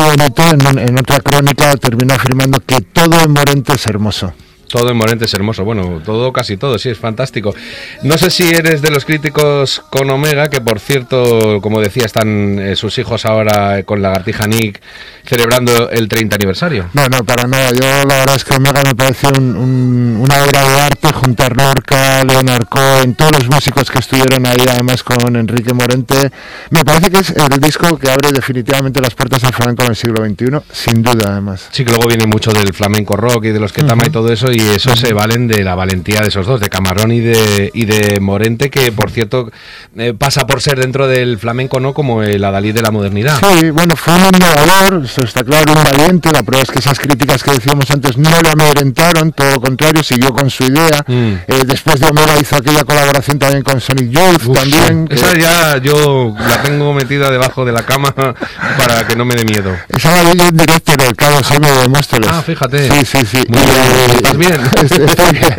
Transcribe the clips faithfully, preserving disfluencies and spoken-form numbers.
bonito, en, en otra crónica termina afirmando que todo en Morente es hermoso. Todo en Morente es hermoso, bueno, todo, casi todo, sí, es fantástico. No sé si eres de los críticos con Omega, que por cierto, como decía, están eh, sus hijos ahora con Lagartija Nick celebrando el treinta aniversario. No, no, para nada. Yo la verdad es que Omega me parece un, un, una obra de arte, juntar Lorca, Leonard Cohen, todos los músicos que estuvieron ahí, además con Enrique Morente. Me parece que es el disco que abre definitivamente las puertas al flamenco en el siglo veintiuno, sin duda, además. Sí, que luego viene mucho del flamenco rock y de los Ketama uh-huh. y todo eso, y eso uh-huh. se valen de la valentía de esos dos, de Camarón y de y de Morente, que por cierto eh, pasa por ser dentro del flamenco, ¿no?, como el adalid de la modernidad. Sí, bueno, fue un innovador, eso está claro, un valiente. La prueba es que esas críticas que decíamos antes no lo amedrentaron, todo lo contrario, siguió con su idea. Mm. Eh, después de Omega hizo aquella colaboración también con Sonic Youth. Uf, también. Sí. Esa que... ya yo la tengo metida debajo de la cama para que no me dé miedo. Esa la vi en directo en el Cabo Seme de Móstoles. Ah, fíjate. Sí, sí, sí. Muy bien. ¿Estás bien? Estoy bien.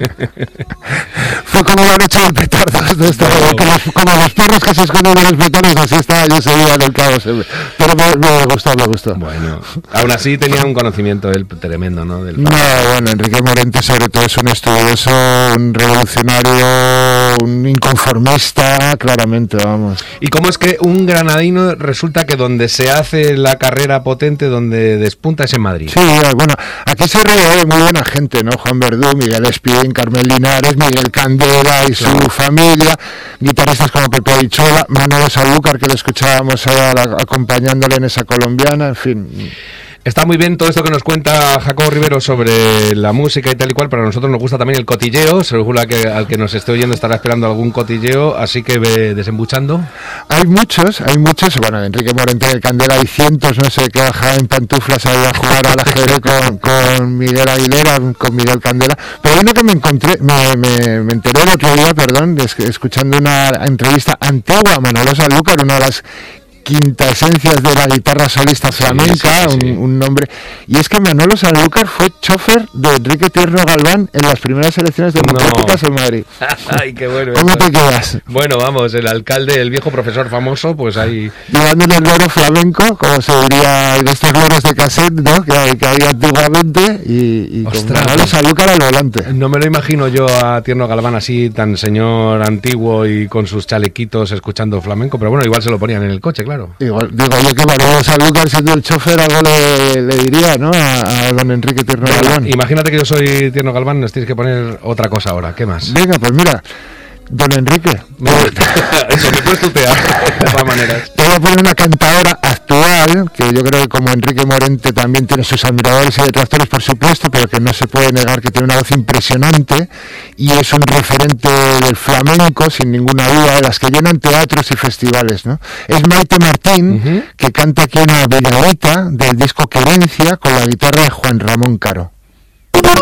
Fue como la noche del petardo. Esto, no. como, como los perros que se esconden en los petardos, así estaba yo ese día en el Cabo Seme. Pero me, me gustó, me gustó. Bueno, aún así tenía un conocimiento él tremendo, ¿no? Del no, bueno, Enrique Morente sobre todo es un estudioso, un revolucionario, un inconformista, claramente, vamos. ¿Y cómo es que un granadino resulta que donde se hace la carrera potente, donde despunta es en Madrid? Sí, bueno, aquí se rodea de muy buena gente, ¿no? Juan Verdú, Miguel Espín, Carmen Linares, Miguel Candela y claro. su familia, guitarristas como Pepe Dichola, Manolo Sanlúcar, que lo escuchábamos ahora acompañándole en esa colombiana, en fin. Está muy bien todo esto que nos cuenta Jacobo Rivero sobre la música y tal y cual. Para nosotros nos gusta también el cotilleo. Seguro que al que nos esté oyendo estará esperando algún cotilleo, así que ve desembuchando. Hay muchos, hay muchos. Bueno, Enrique Morente de Candela hay cientos, no sé, que bajaba en pantuflas a ir a jugar al ajedrez con, con Miguel Aguilera, con Miguel Candela. Pero uno que me encontré, me, me, me enteré el otro día, perdón, es que escuchando una entrevista antigua a Manolo Sanlúcar, una de las quintaesencias de la guitarra solista flamenca, sí, sí, sí. Un, un nombre, y es que Manolo Sanlúcar fue chofer de Enrique Tierno Galván en las primeras elecciones democráticas no. en Madrid. Ay, qué bueno. ¿Cómo te quedas? Bueno, vamos, el alcalde, el viejo profesor famoso, pues ahí llevándole el loro flamenco, como se diría en estos loros de cassette, ¿no? Que, que había antiguamente, y, y con Manolo Sanlúcar al volante. No me lo imagino yo a Tierno Galván así, tan señor antiguo y con sus chalequitos escuchando flamenco, pero bueno, igual se lo ponían en el coche, claro. Igual, digo yo que Manolo Sanlúcar, siendo el chofer, algo le, le diría, ¿no? A, a don Enrique Tierno Venga, Galván. Imagínate que yo soy Tierno Galván, nos tienes que poner otra cosa ahora. ¿Qué más? Venga, pues mira, don Enrique. Eso, me puedes tutear de todas maneras. Te voy a poner una cantadora actual, que yo creo que como Enrique Morente también tiene sus admiradores y detractores, por supuesto, pero que no se puede negar que tiene una voz impresionante y es un referente del flamenco, sin ninguna duda, de las que llenan teatros y festivales, ¿no? Es Maite Martín, uh-huh. que canta aquí una Villalita del disco Querencia con la guitarra de Juan Ramón Caro.